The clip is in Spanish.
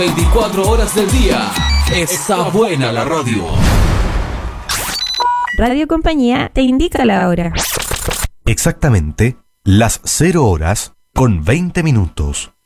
24 horas del día. Está buena la radio. Radio Compañía te indica la hora. Exactamente las 0 horas con 20 minutos.